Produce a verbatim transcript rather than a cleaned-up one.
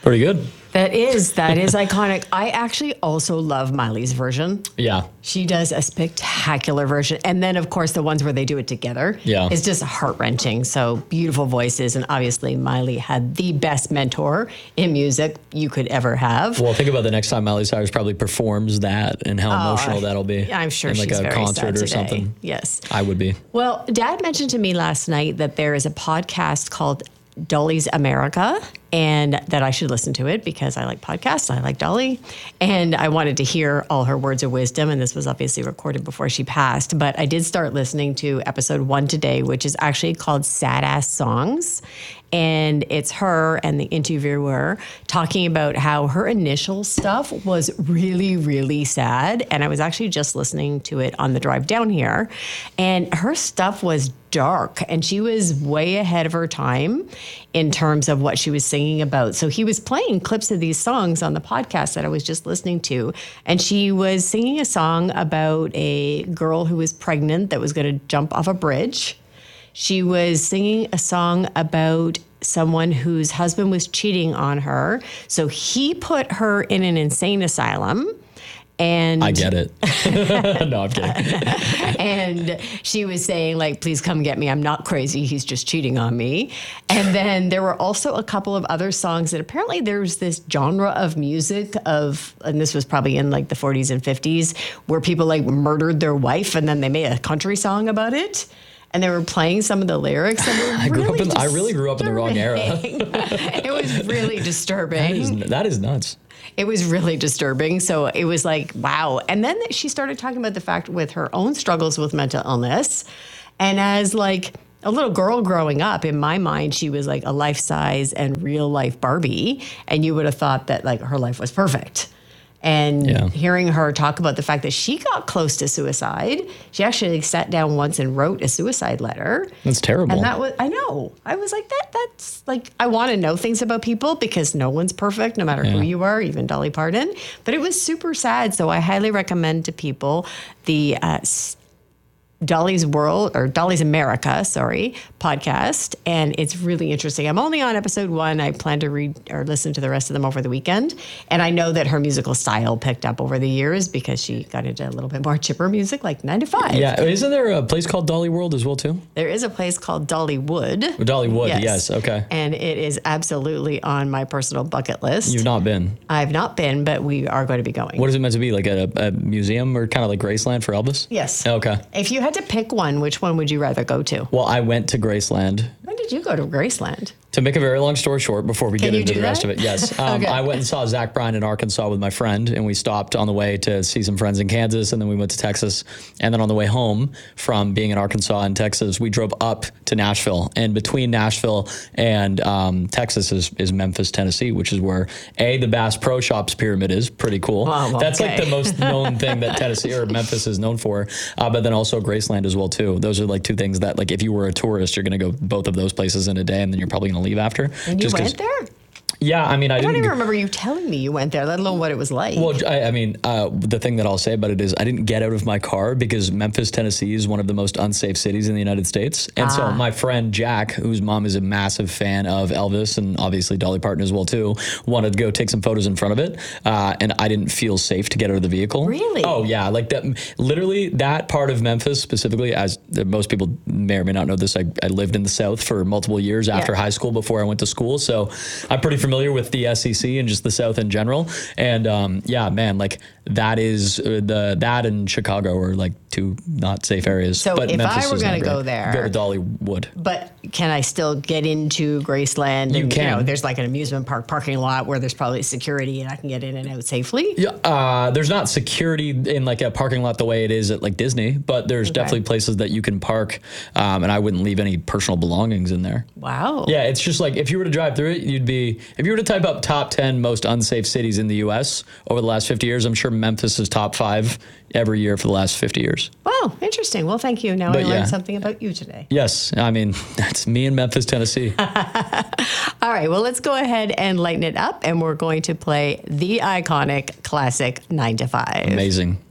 Pretty good. That is, that is iconic. I actually also love Miley's version. Yeah. She does a spectacular version. And then, of course, the ones where they do it together. Yeah. It's just heart-wrenching. So beautiful voices. And obviously, Miley had the best mentor in music you could ever have. Well, think about the next time Miley Cyrus probably performs that and how Oh, emotional that'll be. I'm sure in like she's a very concert sad or today. something. Yes. I would be. Well, Dad mentioned to me last night that there is a podcast called Dolly's America, and that I should listen to it because I like podcasts. I like Dolly, and I wanted to hear all her words of wisdom. And this was obviously recorded before she passed, but I did start listening to episode one today, which is actually called Sad Ass Songs. And it's her and the interviewer talking about how her initial stuff was really, really sad. And I was actually just listening to it on the drive down here. And her stuff was dark. And she was way ahead of her time in terms of what she was singing about. So he was playing clips of these songs on the podcast that I was just listening to. And she was singing a song about a girl who was pregnant that was going to jump off a bridge. She was singing a song about someone whose husband was cheating on her. So he put her in an insane asylum. And I get it. No, I'm kidding. And she was saying, like, please come get me. I'm not crazy. He's just cheating on me. And then there were also a couple of other songs that apparently there's this genre of music of, and this was probably in like the forties and fifties, where people like murdered their wife and then they made a country song about it. And they were playing some of the lyrics. And I grew really up in. I really grew up in the wrong era. It was really disturbing. That is, that is nuts. It was really disturbing. So it was like, wow. And then she started talking about the fact with her own struggles with mental illness. And as like a little girl growing up, in my mind, she was like a life size and real life Barbie. And you would have thought that like her life was perfect. And yeah. hearing her talk about the fact that she got close to suicide, she actually sat down once and wrote a suicide letter. That's terrible. And that was, I know. I was like, that. That's like, I want to know things about people because no one's perfect, no matter yeah. who you are, even Dolly Parton. But it was super sad. So I highly recommend to people the uh, Dolly's World or Dolly's America, sorry, podcast. And it's really interesting. I'm only on episode one. I plan to read or listen to the rest of them over the weekend. And I know that her musical style picked up over the years because she got into a little bit more chipper music like nine to five. Yeah. Isn't there a place called Dolly World as well, too? There is a place called Dollywood. Dollywood, yes. yes. Okay. And it is absolutely on my personal bucket list. You've not been? I've not been, but we are going to be going. What is it meant to be? Like a, a museum or kind of like Graceland for Elvis? Yes. Okay. If you had to pick one, which one would you rather go to? Well, I went to Graceland. When did you go to Graceland? To make a very long story short, before we Can get you into do the rest that? of it, yes. Um, Okay. I went and saw Zach Bryan in Arkansas with my friend, and we stopped on the way to see some friends in Kansas, and then we went to Texas. And then on the way home from being in Arkansas and Texas, we drove up to Nashville. And between Nashville and um, Texas is, is Memphis, Tennessee, which is where, A, the Bass Pro Shops Pyramid is. Pretty cool. Oh, well, That's okay. like the most known thing that Tennessee or Memphis is known for. Uh, but then also Graceland as well, too. Those are like two things that, like, if you were a tourist, you're going to go both of those places in a day, and then you're probably going to leave after. And you just went there? Yeah, I mean, I, I didn't. don't even remember you telling me you went there, let alone what it was like. Well, I, I mean, uh, the thing that I'll say about it is I didn't get out of my car because Memphis, Tennessee is one of the most unsafe cities in the United States. And so my friend Jack, whose mom is a massive fan of Elvis and obviously Dolly Parton as well too, wanted to go take some photos in front of it. Uh, and I didn't feel safe to get out of the vehicle. Really? Oh, yeah. Like that, literally that part of Memphis specifically, as most people may or may not know this, I, I lived in the South for multiple years after Yeah. high school before I went to school. So I'm pretty familiar with the S E C and just the South in general. And um, yeah, man, like that is uh, the that and Chicago are like two not safe areas. So but if Memphis I were is going not to go great. there, go to Dollywood. But can I still get into Graceland? And, You can. know, there's like an amusement park parking lot where there's probably security and I can get in and out safely. Yeah, uh, there's not security in like a parking lot the way it is at like Disney, but there's Okay. definitely places that you can park, um, and I wouldn't leave any personal belongings in there. Wow. Yeah, it's just like if you were to drive through it, you'd be, if you were to type up top ten most unsafe cities in the U S over the last fifty years, I'm sure Memphis is top five every year for the last fifty years. Wow, interesting. Well, thank you. Now But I learned yeah. something about you today. Yes, I mean, that's me in Memphis, Tennessee. All right, well, let's go ahead and lighten it up, and we're going to play the iconic classic nine to five. Amazing.